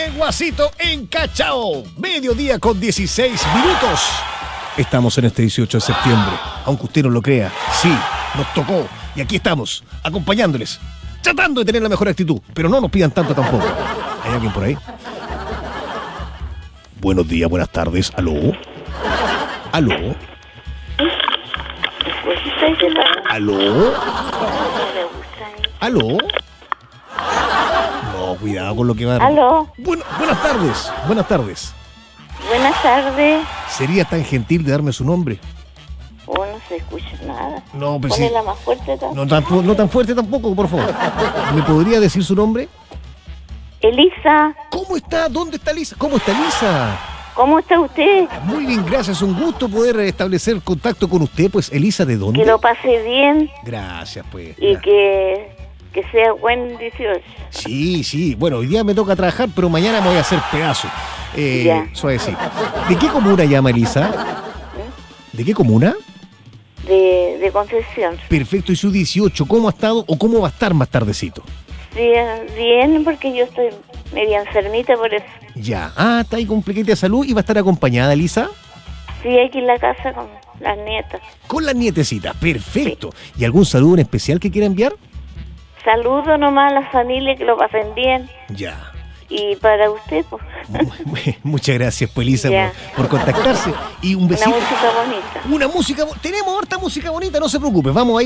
Guasito en Cachao, mediodía con 16 minutos. Estamos en este 18 de septiembre, aunque usted no lo crea. Sí, nos tocó y aquí estamos, acompañándoles, tratando de tener la mejor actitud, pero no nos pidan tanto tampoco. ¿Hay alguien por ahí? Buenos días, buenas tardes. ¿Aló? ¿Aló? ¿Aló? ¿Aló? No, cuidado con lo que va a... ¿Aló? Buenas tardes, buenas tardes. Buenas tardes. ¿Sería tan gentil de darme su nombre? Oh, no se escucha nada. No, pues sí. Ponela más fuerte. No tan fuerte tampoco, por favor. ¿Me podría decir su nombre? Elisa. ¿Cómo está? ¿Dónde está Elisa? ¿Cómo está Elisa? ¿Cómo está usted? Muy bien, gracias. Un gusto poder establecer contacto con usted. Pues, Elisa, ¿de dónde? Que lo pase bien. Gracias, pues. Y que sea buen 18. Sí. Bueno, hoy día me toca trabajar, pero mañana me voy a hacer pedazo. Ya. Suavecito. ¿De qué comuna llama Elisa? ¿De qué comuna? De Concepción. Perfecto. ¿Y su 18? ¿Cómo ha estado o cómo va a estar más tardecito? Bien, porque yo estoy media enfermita por eso. Ya. Está ahí con plequete de salud y va a estar acompañada, Elisa. Sí, aquí en la casa con las nietas. Con las nietecitas. Perfecto. Sí. ¿Y algún saludo en especial que quiera enviar? Saludo nomás a la familia, que lo pasen bien. Ya. Y para usted, pues. Muchas gracias, pues, Elisa, por contactarse. Y un besito. Una música bonita. Tenemos harta música bonita, no se preocupe. Vamos a ir.